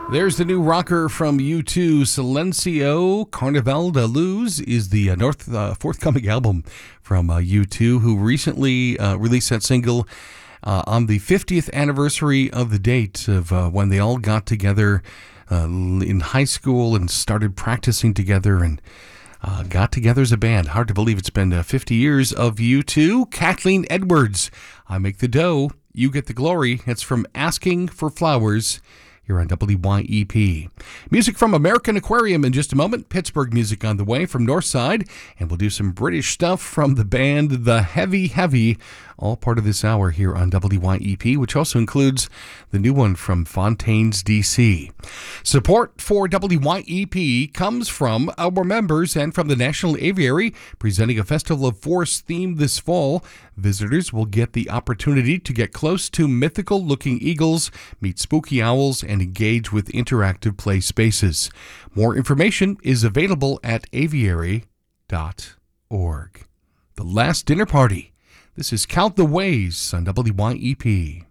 There's the new rocker from U2, Silencio. Carnaval de Luz is the forthcoming album from U2, who recently released that single on the 50th anniversary of the date of when they all got together in high school and started practicing together and got together as a band. Hard to believe it's been 50 years of U2. Kathleen Edwards, I Make the Dough, You Get the Glory. It's from Asking for Flowers here on WYEP. Music from American Aquarium in just a moment. Pittsburgh music on the way from Northside. And we'll do some British stuff from the band The Heavy Heavy, all part of this hour here on WYEP, which also includes the new one from Fontaines, D.C. Support for WYEP comes from our members and from the National Aviary, presenting a Festival of Force theme this fall. Visitors will get the opportunity to get close to mythical-looking eagles, meet spooky owls, and engage with interactive play spaces. More information is available at aviary.org. The Last Dinner Party. This is Count the Ways on WYEP.